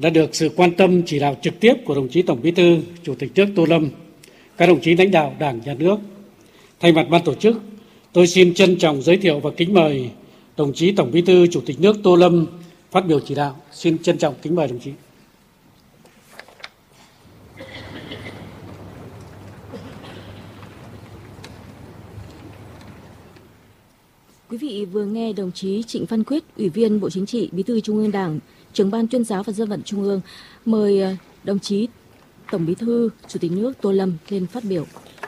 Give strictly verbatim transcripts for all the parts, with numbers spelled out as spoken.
đã được sự quan tâm chỉ đạo trực tiếp của đồng chí Tổng Bí thư, Chủ tịch nước Tô Lâm, các đồng chí lãnh đạo Đảng, Nhà nước. Thay mặt ban tổ chức, tôi xin trân trọng giới thiệu và kính mời đồng chí Tổng Bí thư, Chủ tịch nước Tô Lâm phát biểu chỉ đạo. Xin trân trọng kính mời đồng chí. Quý vị vừa nghe đồng chí Trịnh Văn Quyết, Ủy viên Bộ Chính trị, Bí thư Trung ương Đảng, Trưởng ban Tuyên giáo và Dân vận Trung ương, mời đồng chí Tổng Bí thư, Chủ tịch nước Tô Lâm lên phát biểu.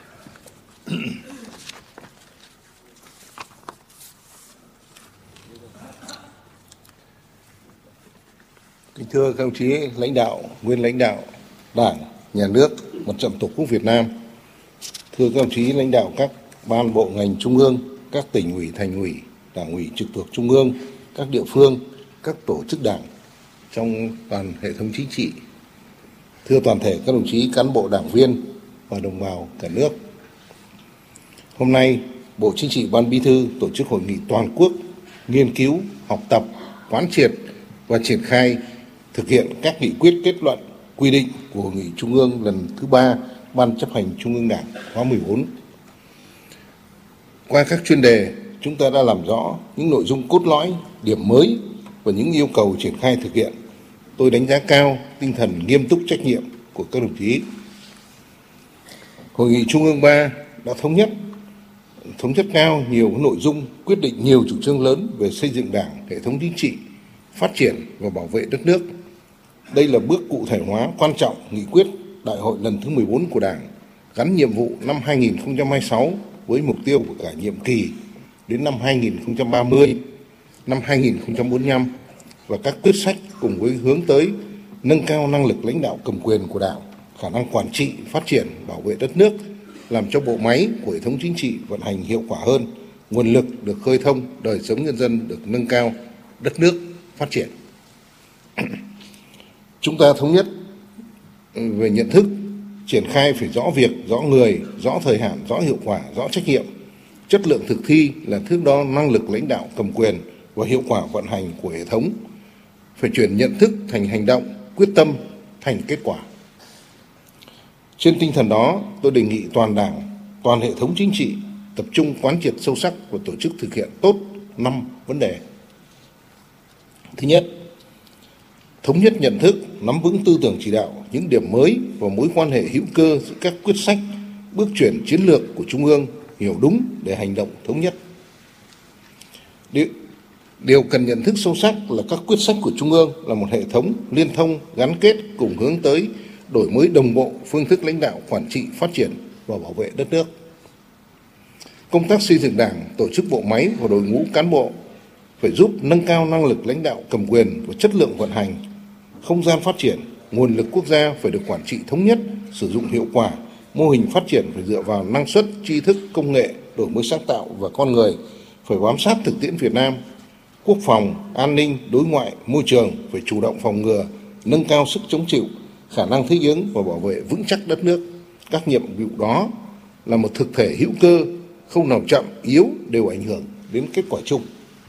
Kính thưa các đồng chí lãnh đạo, nguyên lãnh đạo Đảng, Nhà nước, Mặt trận Tổ quốc Việt Nam, thưa các đồng chí lãnh đạo các ban bộ ngành trung ương, các tỉnh ủy, thành ủy, đảng ủy trực thuộc trung ương, các địa phương, các tổ chức đảng trong toàn hệ thống chính trị, thưa toàn thể các đồng chí cán bộ đảng viên và đồng bào cả nước. Hôm nay, Bộ Chính trị, Ban Bí thư tổ chức hội nghị toàn quốc nghiên cứu, học tập, quán triệt và triển khai thực hiện các nghị quyết, kết luận, quy định của Hội nghị Trung ương lần thứ ba Ban chấp hành Trung ương Đảng khóa mười bốn. Qua các chuyên đề, chúng ta đã làm rõ những nội dung cốt lõi, điểm mới và những yêu cầu triển khai thực hiện. Tôi đánh giá cao tinh thần nghiêm túc trách nhiệm của các đồng chí. Hội nghị Trung ương ba đã thống nhất, thống nhất cao nhiều nội dung, quyết định nhiều chủ trương lớn về xây dựng Đảng, hệ thống chính trị, phát triển và bảo vệ đất nước. Đây là bước cụ thể hóa quan trọng nghị quyết Đại hội lần thứ mười bốn của Đảng, gắn nhiệm vụ năm hai nghìn không trăm hai mươi sáu với mục tiêu của cả nhiệm kỳ đến năm hai nghìn không trăm ba mươi, năm hai nghìn không trăm bốn mươi lăm và các quyết sách cùng với hướng tới nâng cao năng lực lãnh đạo cầm quyền của Đảng, khả năng quản trị, phát triển, bảo vệ đất nước, làm cho bộ máy của hệ thống chính trị vận hành hiệu quả hơn, nguồn lực được khơi thông, đời sống nhân dân được nâng cao, đất nước phát triển. Chúng ta thống nhất về nhận thức, triển khai phải rõ việc, rõ người, rõ thời hạn, rõ hiệu quả, rõ trách nhiệm. Chất lượng thực thi là thước đo năng lực lãnh đạo cầm quyền và hiệu quả vận hành của hệ thống. Phải chuyển nhận thức thành hành động, quyết tâm thành kết quả. Trên tinh thần đó, tôi đề nghị toàn Đảng, toàn hệ thống chính trị tập trung quán triệt sâu sắc và tổ chức thực hiện tốt năm vấn đề. Thứ nhất, thống nhất nhận thức, nắm vững tư tưởng chỉ đạo, những điểm mới và mối quan hệ hữu cơ giữa các quyết sách, bước chuyển chiến lược của Trung ương, hiểu đúng để hành động thống nhất. Điều, điều cần nhận thức sâu sắc là các quyết sách của Trung ương là một hệ thống liên thông, gắn kết cùng hướng tới đổi mới đồng bộ phương thức lãnh đạo, quản trị, phát triển và bảo vệ đất nước. Công tác xây dựng Đảng, tổ chức bộ máy và đội ngũ cán bộ phải giúp nâng cao năng lực lãnh đạo cầm quyền và chất lượng vận hành. Không gian phát triển, nguồn lực quốc gia phải được quản trị thống nhất, sử dụng hiệu quả. Mô hình phát triển phải dựa vào năng suất, tri thức, công nghệ, đổi mới sáng tạo và con người, phải bám sát thực tiễn Việt Nam. Quốc phòng, an ninh, đối ngoại, môi trường phải chủ động phòng ngừa, nâng cao sức chống chịu, khả năng thích ứng và bảo vệ vững chắc đất nước. Các nhiệm vụ đó là một thực thể hữu cơ, không nào chậm, yếu đều ảnh hưởng đến kết quả chung.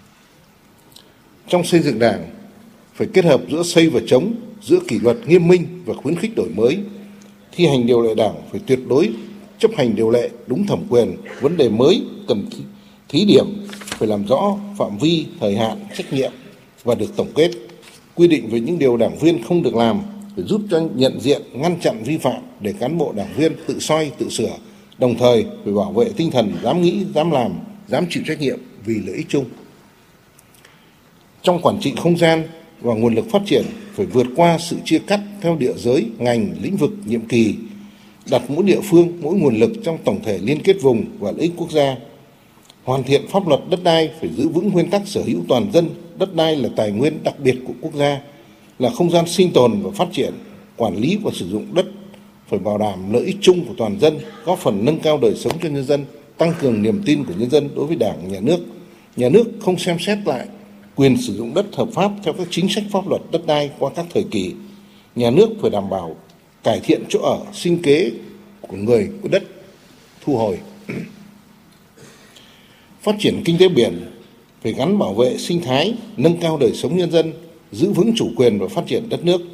Trong xây dựng Đảng, phải kết hợp giữa xây và chống, giữa kỷ luật nghiêm minh và khuyến khích đổi mới. Thi hành điều lệ Đảng phải tuyệt đối chấp hành điều lệ đúng thẩm quyền, vấn đề mới cần thí điểm phải làm rõ phạm vi, thời hạn, trách nhiệm và được tổng kết. Quy định về những điều đảng viên không được làm phải giúp cho nhận diện, ngăn chặn vi phạm để cán bộ đảng viên tự soi, tự sửa. Đồng thời phải bảo vệ tinh thần dám nghĩ, dám làm, dám chịu trách nhiệm vì lợi ích chung. Trong quản trị không gian và nguồn lực phát triển phải vượt qua sự chia cắt theo địa giới, ngành, lĩnh vực, nhiệm kỳ, đặt mỗi địa phương, mỗi nguồn lực trong tổng thể liên kết vùng và lợi ích quốc gia. Hoàn thiện pháp luật đất đai phải giữ vững nguyên tắc sở hữu toàn dân, đất đai là tài nguyên đặc biệt của quốc gia, là không gian sinh tồn và phát triển. Quản lý và sử dụng đất phải bảo đảm lợi ích chung của toàn dân, góp phần nâng cao đời sống cho nhân dân, tăng cường niềm tin của nhân dân đối với Đảng, Nhà nước. Nhà nước không xem xét lại quyền sử dụng đất hợp pháp theo các chính sách pháp luật đất đai qua các thời kỳ. Nhà nước phải đảm bảo cải thiện chỗ ở, sinh kế của người có đất, thu hồi. Phát triển kinh tế biển phải gắn bảo vệ sinh thái, nâng cao đời sống nhân dân, giữ vững chủ quyền và phát triển đất nước.